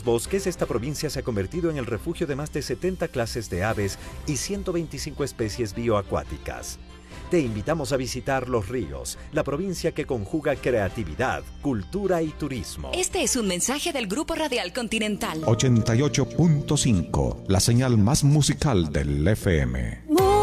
bosques, esta provincia se ha convertido en el refugio de más de 70 clases de aves y 125 especies bioacuáticas. Te invitamos a visitar Los Ríos, la provincia que conjuga creatividad, cultura y turismo. Este es un mensaje del Grupo Radial Continental. 88.5, la señal más musical del FM.